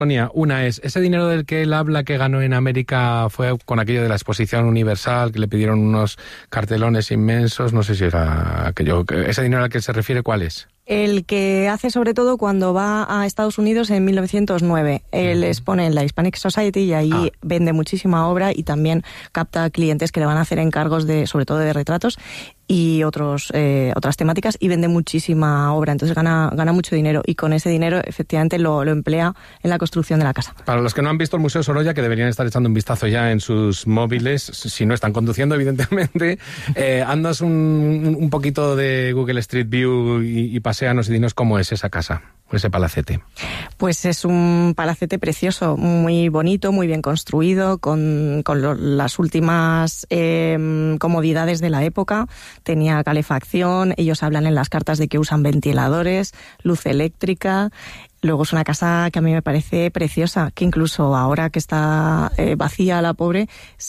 Sonia, una es, ese dinero del que él habla que ganó en América fue con aquello de la Exposición Universal, que le pidieron unos cartelones inmensos, no sé si era aquello. ¿Ese dinero al que se refiere cuál es? El que hace sobre todo cuando va a Estados Unidos en 1909. Él expone en la Hispanic Society y ahí vende muchísima obra y también capta clientes que le van a hacer encargos sobre todo de retratos y otras temáticas, y vende muchísima obra, entonces gana mucho dinero, y con ese dinero efectivamente lo emplea en la construcción de la casa. Para los que no han visto el Museo Sorolla, que deberían estar echando un vistazo ya en sus móviles, si no están conduciendo evidentemente, andas un poquito de Google Street View y paséanos y dinos cómo es esa casa, ese palacete. Pues es un palacete precioso, muy bonito, muy bien construido, con las últimas comodidades de la época. Tenía calefacción, ellos hablan en las cartas de que usan ventiladores, luz eléctrica. Luego es una casa que a mí me parece preciosa, que incluso ahora que está vacía la pobre,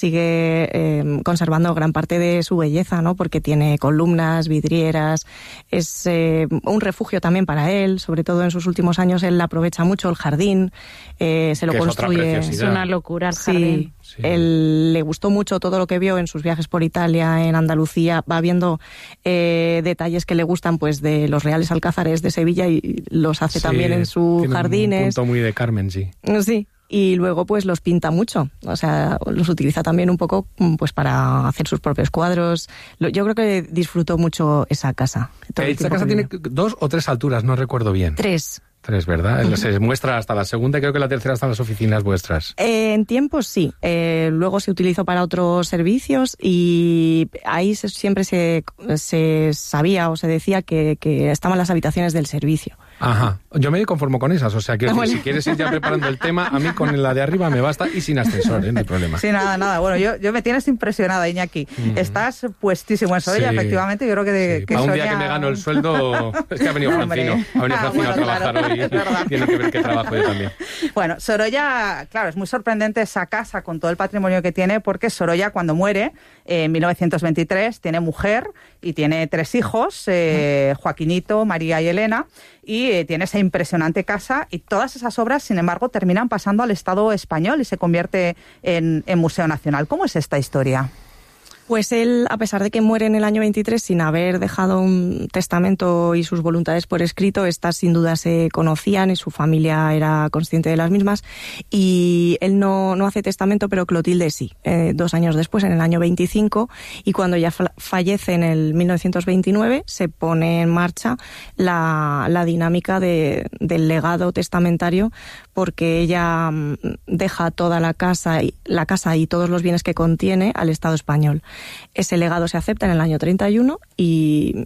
sigue conservando gran parte de su belleza, ¿no? Porque tiene columnas, vidrieras, es un refugio también para él, sobre todo en sus últimos años él aprovecha mucho el jardín, se lo construye. Es una locura el jardín. Sí. Él le gustó mucho todo lo que vio en sus viajes por Italia, en Andalucía, va viendo detalles que le gustan pues de los Reales Alcázares de Sevilla y los hace también en sus jardines. Un punto muy de Carmen, sí. Sí. Y luego pues los pinta mucho, o sea, los utiliza también un poco pues para hacer sus propios cuadros. Yo creo que disfrutó mucho esa casa. Esa casa tiene 2 o 3 alturas, no recuerdo bien. 3, ¿verdad? Se muestra hasta la segunda y creo que la tercera están las oficinas vuestras. En tiempos sí. Luego se utilizó para otros servicios y ahí siempre se sabía o se decía que estaban las habitaciones del servicio. Ajá. Yo me conformo con esas, o sea, que si quieres ir ya preparando el tema, a mí con la de arriba me basta y sin ascensor, no hay problema. Sí, nada. Bueno, yo me tienes impresionada, Iñaki. Estás puestísimo en Sorolla, efectivamente. Yo creo que a un Sorolla... día que me gano el sueldo, es que ha venido Francino a trabajar hoy. Tiene que ver que trabajo yo también. Bueno, Sorolla, claro, es muy sorprendente esa casa con todo el patrimonio que tiene, porque Sorolla cuando muere, en 1923, tiene mujer y tiene 3 hijos, Joaquinito, María y Elena, y tiene esa impresionante casa, y todas esas obras, sin embargo, terminan pasando al Estado español y se convierte en Museo Nacional. ¿Cómo es esta historia? Pues él, a pesar de que muere en el año 23 sin haber dejado un testamento y sus voluntades por escrito, estas sin duda se conocían y su familia era consciente de las mismas, y él no hace testamento, pero Clotilde sí, 2 años después, en el año 25, y cuando ya fallece en el 1929, se pone en marcha la dinámica del legado testamentario, porque ella deja toda la casa y todos los bienes que contiene al Estado español. Ese legado se acepta en el año 31 y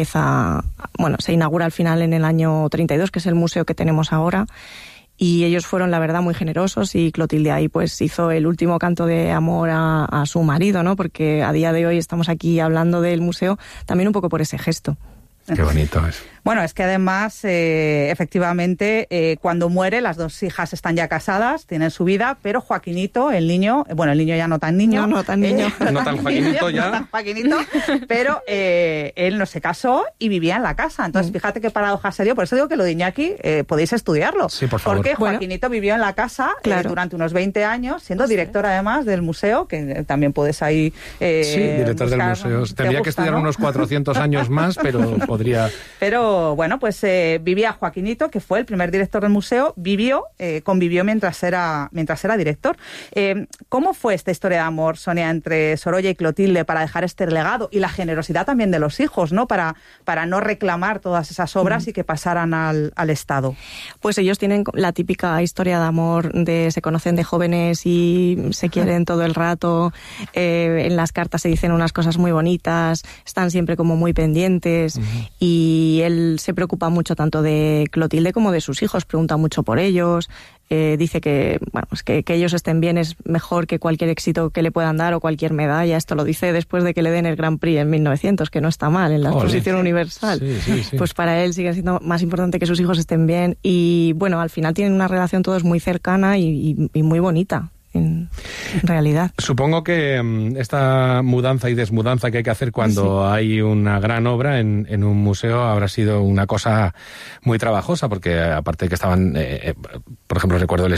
se inaugura al final en el año 32, que es el museo que tenemos ahora. Y ellos fueron, la verdad, muy generosos, y Clotilde ahí pues hizo el último canto de amor a su marido, ¿no? Porque a día de hoy estamos aquí hablando del museo también un poco por ese gesto. Qué bonito es. Bueno, es que además, efectivamente, cuando muere, las 2 hijas están ya casadas, tienen su vida, pero Joaquinito, el niño ya no tan niño. No tan niño. No tan Joaquinito ya. No tan Joaquinito, pero él no se casó y vivía en la casa. Entonces, fíjate qué paradoja se dio. Por eso digo que lo de Iñaki podéis estudiarlo. Sí, por favor. Porque Joaquinito vivió en la casa durante unos 20 años, siendo director además del museo, que también puedes ahí sí, director del museo. Tendría que estudiar unos 400 años más, pero podría... Pero bueno, pues vivía Joaquinito, que fue el primer director del museo, convivió mientras era director. ¿Cómo fue esta historia de amor, Sonia, entre Sorolla y Clotilde para dejar este legado, y la generosidad también de los hijos, ¿no? Para no reclamar todas esas obras y que pasaran al Estado? Pues ellos tienen la típica historia de amor, se conocen de jóvenes y se quieren todo el rato, en las cartas se dicen unas cosas muy bonitas, están siempre como muy pendientes, y él se preocupa mucho tanto de Clotilde como de sus hijos, pregunta mucho por ellos, dice que ellos estén bien es mejor que cualquier éxito que le puedan dar o cualquier medalla. Esto lo dice después de que le den el Grand Prix en 1900, que no está mal en la exposición universal. Sí. Pues para él sigue siendo más importante que sus hijos estén bien, y bueno, al final tienen una relación todos muy cercana y muy bonita. en realidad. Supongo que esta mudanza y desmudanza que hay que hacer cuando hay una gran obra en un museo habrá sido una cosa muy trabajosa, porque aparte de que estaban, por ejemplo, recuerdo el